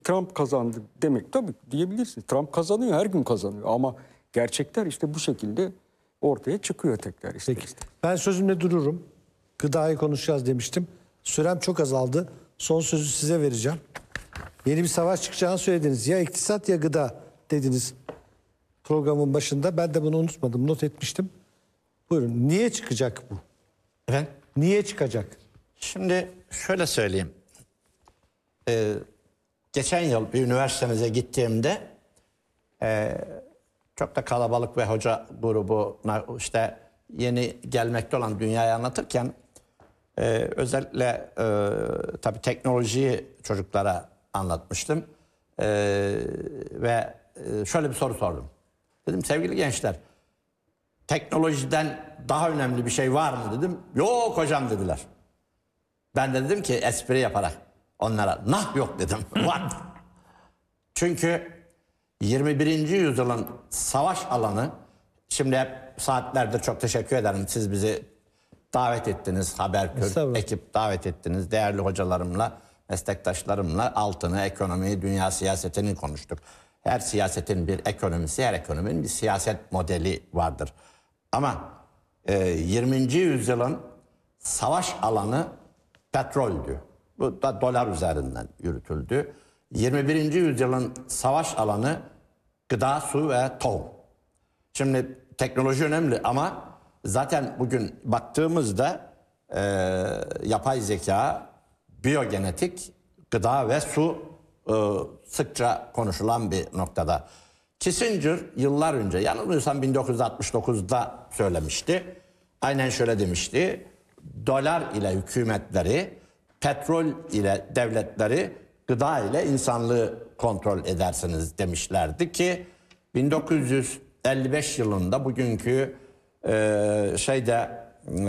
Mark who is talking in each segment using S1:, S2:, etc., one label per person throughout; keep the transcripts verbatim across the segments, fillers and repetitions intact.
S1: Trump kazandı demek tabii diyebilirsiniz. Trump kazanıyor, her gün kazanıyor ama gerçekler işte bu şekilde ortaya çıkıyor tekrar. Ister
S2: Peki.
S1: istemez.
S2: Ben sözümle dururum. Gıdayı konuşacağız demiştim. Sürem çok azaldı. Son sözü size vereceğim. Yeni bir savaş çıkacağını söylediniz. Ya iktisat ya gıda dediniz programın başında. Ben de bunu unutmadım. Not etmiştim. Buyurun. Niye çıkacak bu?
S3: Evet.
S2: Niye çıkacak?
S3: Şimdi şöyle söyleyeyim. Ee, geçen yıl bir üniversitemize gittiğimde e, çok da kalabalık ve hoca grubuna işte yeni gelmekte olan dünyayı anlatırken e, özellikle e, tabii teknolojiyi çocuklara anlatmıştım. E, ve e, şöyle bir soru sordum. Dedim sevgili gençler, teknolojiden daha önemli bir şey var mı dedim. Yok hocam dediler. Ben de dedim ki espri yaparak onlara nah yok dedim. Var. Çünkü yirmi birinci yüzyılın savaş alanı, şimdi hep saatlerdir çok teşekkür ederim. Siz bizi davet ettiniz, Haberkür ekip davet ettiniz. Değerli hocalarımla, meslektaşlarımla altını, ekonomiyi, dünya siyasetini konuştuk. Her siyasetin bir ekonomisi, her ekonominin bir siyaset modeli vardır. Ama e, yirminci yüzyılın savaş alanı petroldü. Bu da dolar üzerinden yürütüldü. yirmi birinci yüzyılın savaş alanı gıda, su ve tohum. Şimdi teknoloji önemli ama zaten bugün baktığımızda e, yapay zeka, biyogenetik, gıda ve su e, sıkça konuşulan bir noktada. Kissinger yıllar önce, yanılmıyorsam bin dokuz yüz altmış dokuzda söylemişti. Aynen şöyle demişti. Dolar ile hükümetleri, petrol ile devletleri, gıda ile insanlığı kontrol edersiniz demişlerdi ki bin dokuz yüz elli beş yılında bugünkü e, şeyde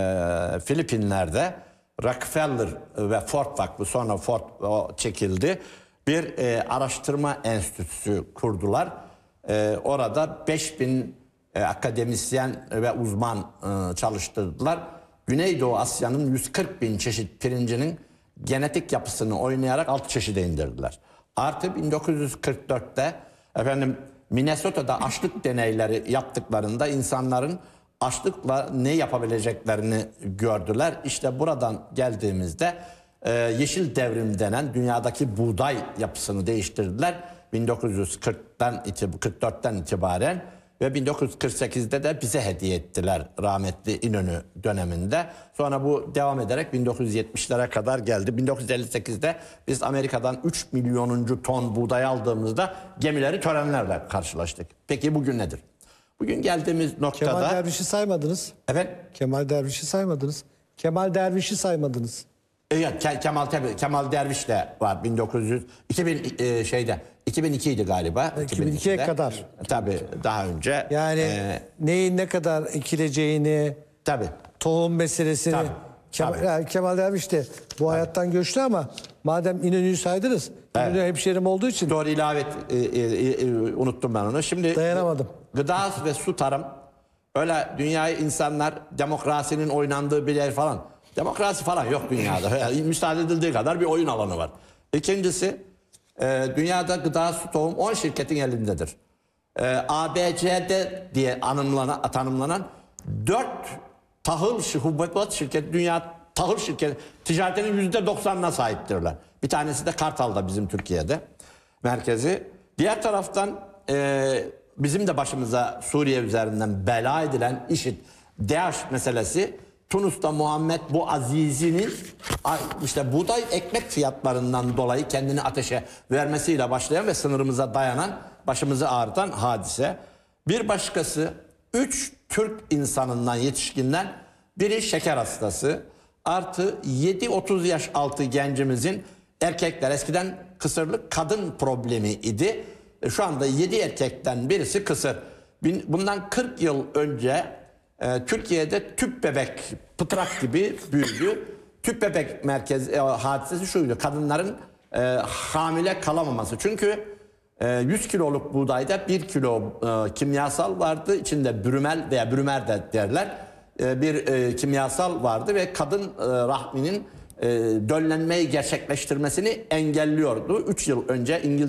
S3: e, Filipinler'de Rockefeller ve Ford Vakfı, sonra Ford o çekildi, bir e, araştırma enstitüsü kurdular. E, orada beş bin e, akademisyen ve uzman e, çalıştırdılar. Güneydoğu Asya'nın yüz kırk bin çeşit pirincinin genetik yapısını oynayarak alt çeşide indirdiler. Artı bin dokuz yüz kırk dörtte efendim Minnesota'da açlık deneyleri yaptıklarında insanların açlıkla ne yapabileceklerini gördüler. İşte buradan geldiğimizde e, yeşil devrim denen dünyadaki buğday yapısını değiştirdiler. bin dokuz yüz kırktan kırk dörtten itibaren ve bin dokuz yüz kırk sekizde de bize hediye ettiler rahmetli İnönü döneminde. Sonra bu devam ederek bin dokuz yüz yetmişlere kadar geldi. bin dokuz yüz elli sekizde biz Amerika'dan üç milyonuncu ton buğday aldığımızda gemileri törenlerle karşılaştık. Peki bugün nedir? Bugün geldiğimiz noktada...
S2: Kemal Derviş'i saymadınız.
S3: Evet.
S2: Kemal Derviş'i saymadınız. Kemal Derviş'i saymadınız.
S3: Evet, Kemal tabii Kemal Derviş de var bin dokuz yüz iki bin e, şeyde iki bin iki idi galiba.
S2: iki bin ikiye kadar.
S3: Tabii daha önce.
S2: Yani
S3: e,
S2: neyin ne kadar ekileceğini,
S3: tabii.
S2: tohum meselesini.
S3: Tabii,
S2: Kemal,
S3: tabii.
S2: yani Kemal Derviş de bu hayattan göçtü ama madem İnönü'yü saydınız,
S3: Evet.
S2: İnönü hemşerim olduğu için
S3: Doğru ilave et, e, e, e, unuttum ben onu. Şimdi
S2: dayanamadım.
S3: gıda ve su tarım, öyle dünyayı insanlar demokrasinin oynandığı bir yer falan. Demokrasi falan yok dünyada. Yani müsaade edildiği kadar bir oyun alanı var. İkincisi, e, dünyada gıda, su, tohum on şirketin elindedir. E, A B C'de diye anımlanan, tanımlanan dört tahıl hububat şirketi, dünya tahıl şirketi ticaretinin yüzde doksanına sahiptirler. Bir tanesi de Kartal'da, bizim Türkiye'de merkezi. Diğer taraftan e, bizim de başımıza Suriye üzerinden bela edilen IŞİD, DAEŞ meselesi, Tunus'ta Muhammed bu Azizi'nin işte buğday ekmek fiyatlarından dolayı kendini ateşe vermesiyle başlayan ve sınırımıza dayanan, başımızı ağrıtan hadise. Bir başkası üç Türk insanından, yetişkinden biri şeker hastası, artı yedi otuz yaş altı gencimizin, erkekler eskiden kısırlık kadın problemi idi. Şu anda yedi erkekten birisi kısır. Bundan kırk yıl önce e, Türkiye'de tüp bebek pıtrak gibi büyüdü. Tüp bebek merkez e, hadisesi şuydu: kadınların e, hamile kalamaması. Çünkü e, yüz kiloluk buğdayda bir kilo e, kimyasal vardı. İçinde brümel veya brümer de derler. E, bir e, kimyasal vardı ve kadın e, rahminin e, döllenmeyi gerçekleştirmesini engelliyordu. üç yıl önce İngiltere